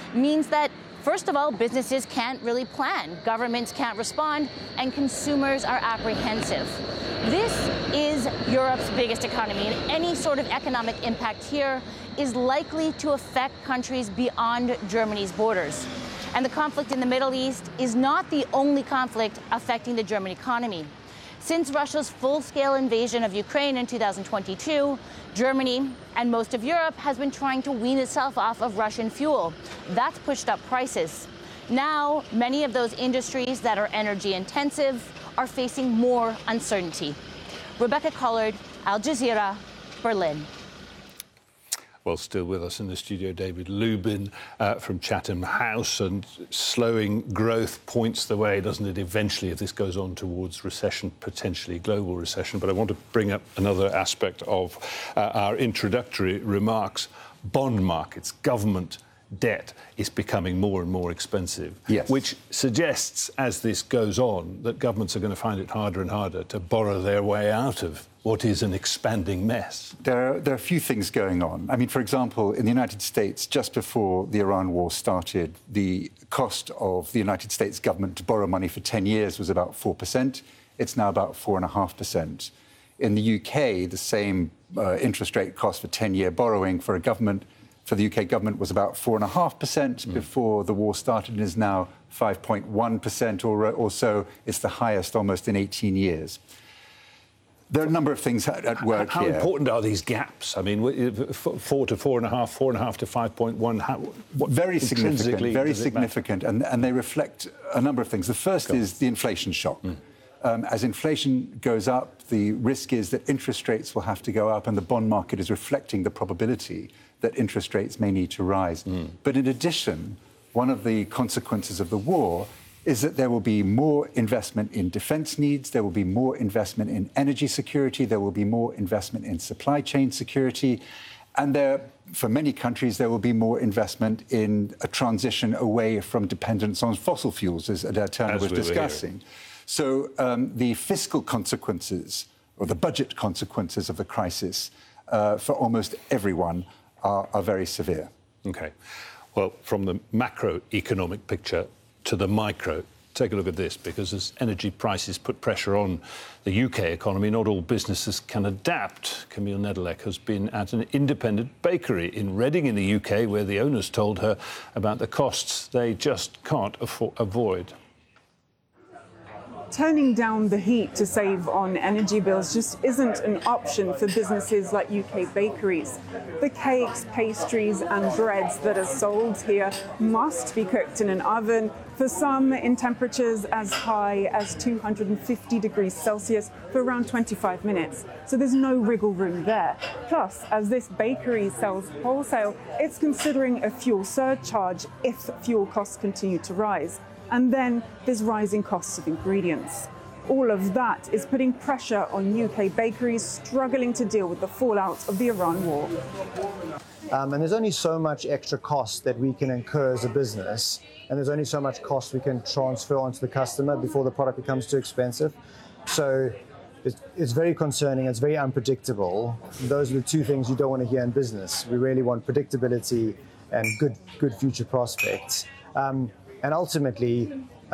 means that, first of all, businesses can't really plan, governments can't respond, and consumers are apprehensive. This is Europe's biggest economy, and any sort of economic impact here is likely to affect countries beyond Germany's borders. And the conflict in the Middle East is not the only conflict affecting the German economy. Since Russia's full-scale invasion of Ukraine in 2022, Germany and most of Europe has been trying to wean itself off of Russian fuel. That's pushed up prices. Now, many of those industries that are energy intensive are facing more uncertainty. Rebecca Collard, Al Jazeera, Berlin. Well, still with us in the studio, David Lubin from Chatham House. And slowing growth points the way, doesn't it, eventually, if this goes on towards recession, potentially global recession. But I want to bring up another aspect of our introductory remarks. Bond markets, government debt is becoming more and more expensive, yes, which suggests, as this goes on, that governments are going to find it harder and harder to borrow their way out of what is an expanding mess. There are a few things going on. I mean, for example, in the United States, just before the Iran war started, the cost of the United States government to borrow money for 10 years was about 4%. It's now about 4.5%. In the UK, the same interest rate cost for 10-year borrowing for the UK government was about 4.5% before the war started, and is now 5.1% or so. It's the highest almost in 18 years. There are a number of things at work here. How important are these gaps? I mean, 4 to 4.5, 4.5 to 5.1. Very significant, very significant, and they reflect a number of things. The first is the inflation shock. As inflation goes up, the risk is that interest rates will have to go up, and the bond market is reflecting the probability that interest rates may need to rise. But in addition, one of the consequences of the war is that there will be more investment in defense needs, there will be more investment in energy security, there will be more investment in supply chain security, and for many countries, there will be more investment in a transition away from dependence on fossil fuels, as Adair Turner was discussing. So the fiscal consequences, or the budget consequences of the crisis for almost everyone are very severe. OK. Well, from the macroeconomic picture to the micro, take a look at this, because as energy prices put pressure on the UK economy, not all businesses can adapt. Camille Nedelec has been at an independent bakery in Reading in the UK, where the owners told her about the costs they just can't avoid. Turning down the heat to save on energy bills just isn't an option for businesses like UK bakeries. The cakes, pastries and breads that are sold here must be cooked in an oven, for some in temperatures as high as 250 degrees Celsius for around 25 minutes. So there's no wriggle room there. Plus, as this bakery sells wholesale, it's considering a fuel surcharge if fuel costs continue to rise. And then there's rising costs of ingredients. All of that is putting pressure on UK bakeries struggling to deal with the fallout of the Iran war. And there's only so much extra cost that we can incur as a business, and there's only so much cost we can transfer onto the customer before the product becomes too expensive. So it's very concerning, it's very unpredictable. Those are the two things you don't want to hear in business. We really want predictability and good future prospects. And ultimately,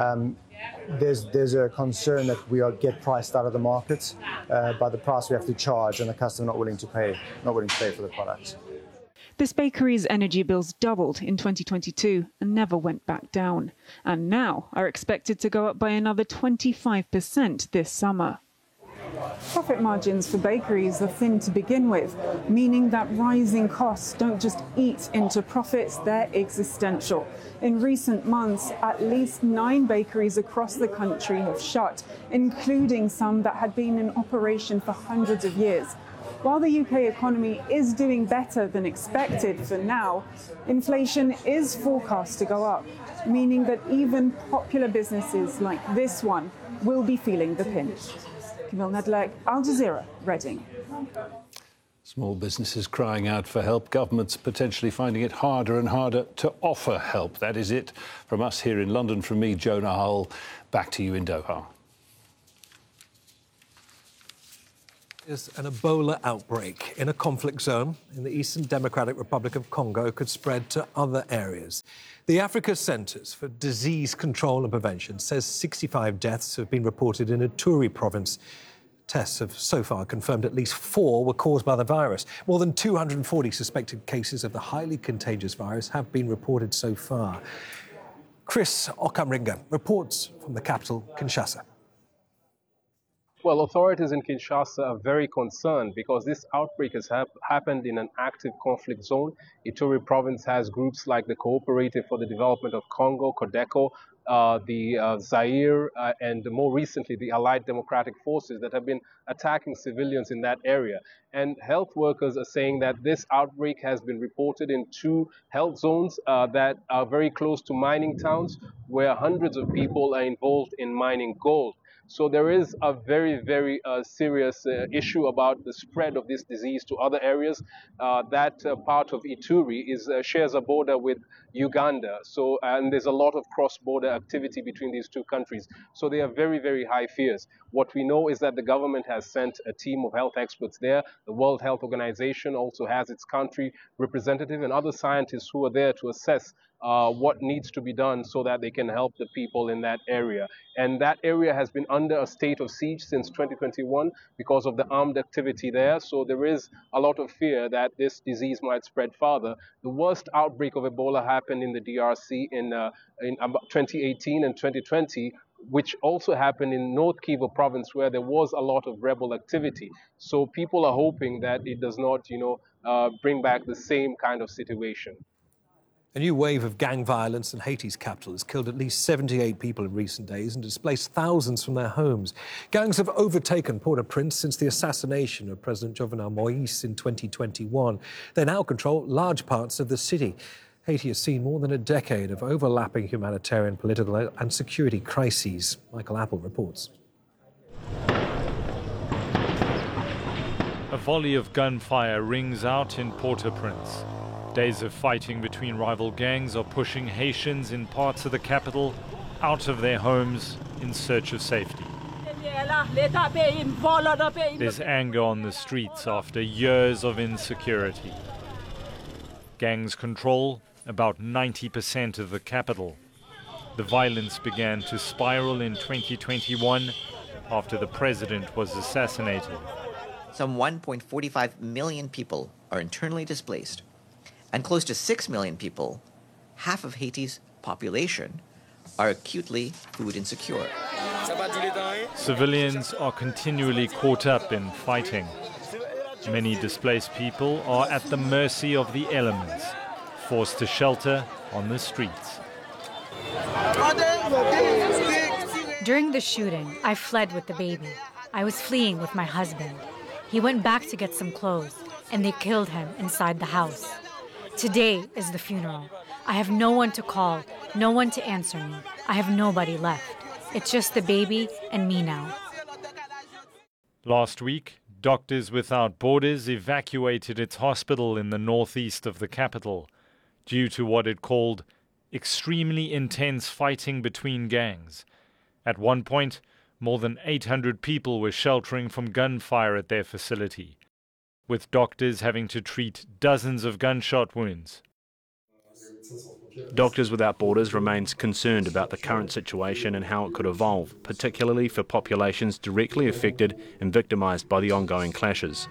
there's a concern that we get priced out of the market by the price we have to charge, and the customer not willing to pay for the product. This bakery's energy bills doubled in 2022 and never went back down, and now are expected to go up by another 25% this summer. Profit margins for bakeries are thin to begin with, meaning that rising costs don't just eat into profits, they're existential. In recent months, at least 9 bakeries across the country have shut, including some that had been in operation for hundreds of years. While the UK economy is doing better than expected for now, inflation is forecast to go up, meaning that even popular businesses like this one will be feeling the pinch. Camille Nedelec, Al Jazeera, Reading. Small businesses crying out for help, governments potentially finding it harder and harder to offer help. That is it from us here in London. From me, Jonah Hull. Back to you in Doha. Is an Ebola outbreak in a conflict zone in the Eastern Democratic Republic of Congo could spread to other areas. The Africa Centers for Disease Control and Prevention says 65 deaths have been reported in Ituri province. Tests have so far confirmed at least 4 were caused by the virus. More than 240 suspected cases of the highly contagious virus have been reported so far. Chris Okamringa reports from the capital, Kinshasa. Well, authorities in Kinshasa are very concerned because this outbreak has happened in an active conflict zone. Ituri province has groups like the Cooperative for the Development of Congo, CODECO, the Zaire, and more recently the Allied Democratic Forces that have been attacking civilians in that area. And health workers are saying that this outbreak has been reported in 2 health zones that are very close to mining towns where hundreds of people are involved in mining gold. So there is a very, very serious issue about the spread of this disease to other areas. That part of Ituri shares a border with Uganda. And there's a lot of cross-border activity between these 2 countries. So there are very, very high fears. What we know is that the government has sent a team of health experts there. The World Health Organization also has its country representative and other scientists who are there to assess what needs to be done so that they can help the people in that area. And that area has been under a state of siege since 2021 because of the armed activity there. So there is a lot of fear that this disease might spread farther. The worst outbreak of Ebola happened in the DRC in about 2018 and 2020, which also happened in North Kivu province where there was a lot of rebel activity. So people are hoping that it does not, bring back the same kind of situation. A new wave of gang violence in Haiti's capital has killed at least 78 people in recent days and displaced thousands from their homes. Gangs have overtaken Port-au-Prince since the assassination of President Jovenel Moïse in 2021. They now control large parts of the city. Haiti has seen more than a decade of overlapping humanitarian, political and security crises. Michael Apple reports. A volley of gunfire rings out in Port-au-Prince. Days of fighting between rival gangs are pushing Haitians in parts of the capital out of their homes in search of safety. There's anger on the streets after years of insecurity. Gangs control about 90% of the capital. The violence began to spiral in 2021 after the president was assassinated. Some 1.45 million people are internally displaced, and close to 6 million people, half of Haiti's population, are acutely food insecure. Civilians are continually caught up in fighting. Many displaced people are at the mercy of the elements, forced to shelter on the streets. During the shooting, I fled with the baby. I was fleeing with my husband. He went back to get some clothes, and they killed him inside the house. Today is the funeral. I have no one to call, no one to answer me. I have nobody left. It's just the baby and me now. Last week, Doctors Without Borders evacuated its hospital in the northeast of the capital due to what it called extremely intense fighting between gangs. At one point, more than 800 people were sheltering from gunfire at their facility, with doctors having to treat dozens of gunshot wounds. Doctors Without Borders remains concerned about the current situation and how it could evolve, particularly for populations directly affected and victimised by the ongoing clashes.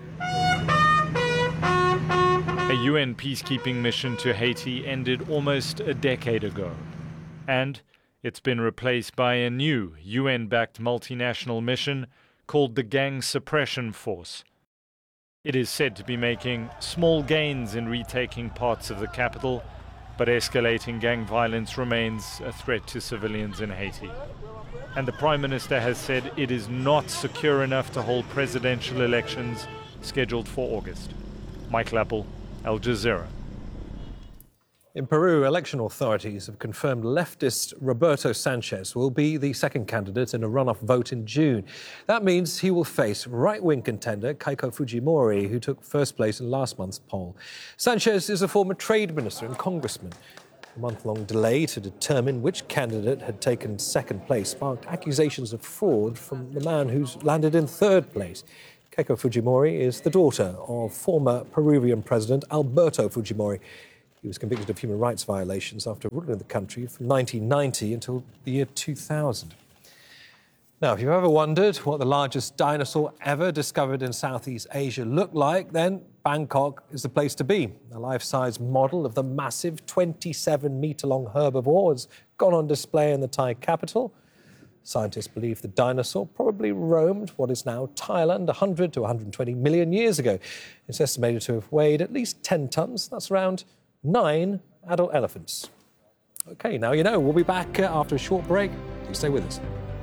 A UN peacekeeping mission to Haiti ended almost a decade ago, and it's been replaced by a new UN-backed multinational mission called the Gang Suppression Force. It is said to be making small gains in retaking parts of the capital, but escalating gang violence remains a threat to civilians in Haiti. And the Prime Minister has said it is not secure enough to hold presidential elections scheduled for August. Michael Apple, Al Jazeera. In Peru, election authorities have confirmed leftist Roberto Sanchez will be the second candidate in a runoff vote in June. That means he will face right-wing contender Keiko Fujimori, who took first place in last month's poll. Sanchez is a former trade minister and congressman. A month-long delay to determine which candidate had taken second place sparked accusations of fraud from the man who's landed in third place. Keiko Fujimori is the daughter of former Peruvian President Alberto Fujimori. He was convicted of human rights violations after ruling the country from 1990 until the year 2000. Now, if you've ever wondered what the largest dinosaur ever discovered in Southeast Asia looked like, then Bangkok is the place to be. A life-size model of the massive 27-metre-long herbivore has gone on display in the Thai capital. Scientists believe the dinosaur probably roamed what is now Thailand 100 to 120 million years ago. It's estimated to have weighed at least 10 tonnes. That's around 9 adult elephants. OK, now you know. We'll be back after a short break. Do stay with us.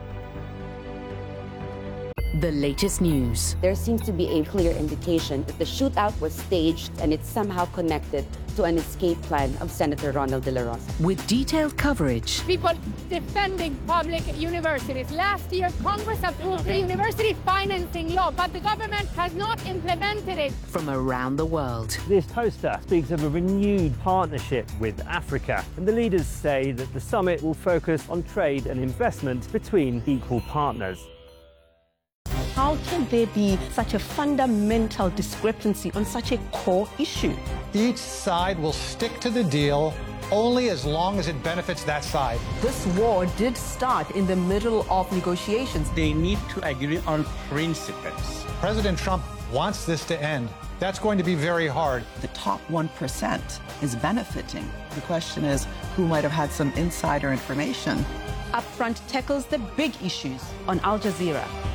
The latest news. There seems to be a clear indication that the shootout was staged and it's somehow connected to an escape plan of Senator Ronald De La Rosa. With detailed coverage. People defending public universities. Last year, Congress approved the university financing law, but the government has not implemented it. From around the world. This poster speaks of a renewed partnership with Africa, and the leaders say that the summit will focus on trade and investment between equal partners. How can there be such a fundamental discrepancy on such a core issue? Each side will stick to the deal only as long as it benefits that side. This war did start in the middle of negotiations. They need to agree on principles. President Trump wants this to end. That's going to be very hard. The top 1% is benefiting. The question is, who might have had some insider information? Upfront tackles the big issues on Al Jazeera.